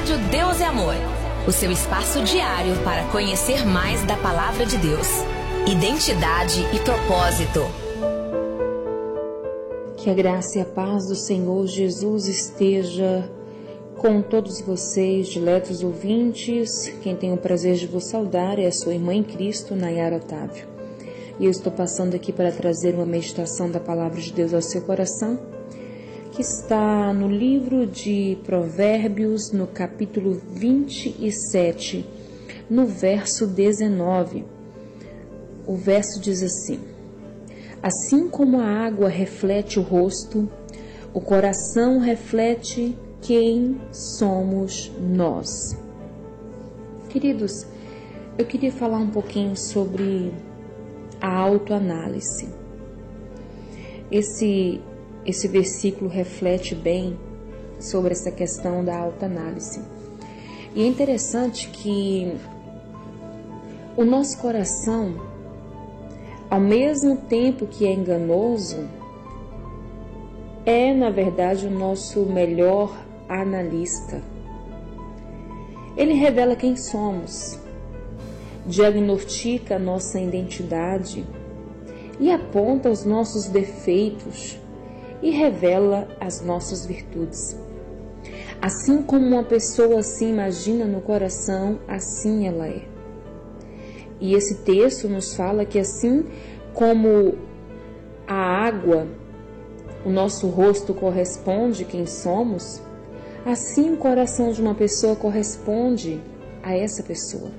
Rádio Deus é Amor, o seu espaço diário para conhecer mais da Palavra de Deus. Identidade e propósito. Que a graça e a paz do Senhor Jesus esteja com todos vocês, diletos ouvintes. Quem tem o prazer de vos saudar é a sua irmã em Cristo, Nayara Otávio. E eu estou passando aqui para trazer uma meditação da Palavra de Deus ao seu coração, que está no livro de Provérbios, no capítulo 27, no verso 19. O verso diz assim: assim como a água reflete o rosto, o coração reflete quem somos nós. Queridos, eu queria falar um pouquinho sobre a autoanálise. Esse versículo reflete bem sobre essa questão da autoanálise. E é interessante que o nosso coração, ao mesmo tempo que é enganoso, é, na verdade, o nosso melhor analista. Ele revela quem somos, diagnostica a nossa identidade e aponta os nossos defeitos e revela as nossas virtudes. Assim como uma pessoa se imagina no coração, assim ela é. E esse texto nos fala que assim como a água, o nosso rosto corresponde quem somos, assim o coração de uma pessoa corresponde a essa pessoa.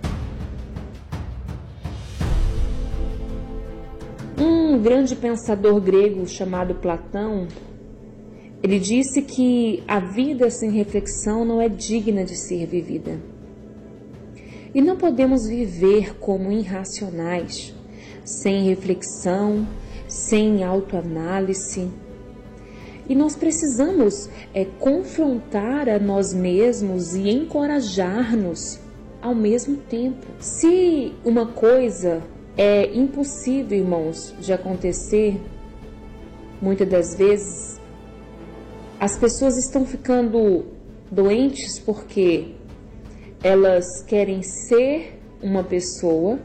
Um grande pensador grego chamado Platão, ele disse que a vida sem reflexão não é digna de ser vivida. E não podemos viver como irracionais, sem reflexão, sem autoanálise. E nós precisamos confrontar a nós mesmos e encorajar-nos ao mesmo tempo. Se uma coisa é impossível, irmãos, de acontecer, muitas das vezes as pessoas estão ficando doentes porque elas querem ser uma pessoa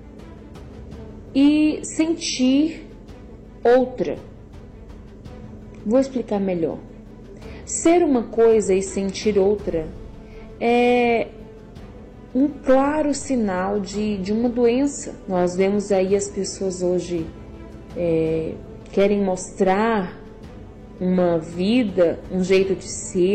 e sentir outra. Vou explicar melhor. Ser uma coisa e sentir outra é um claro sinal de uma doença. Nós vemos aí as pessoas hoje querem mostrar uma vida, um jeito de ser,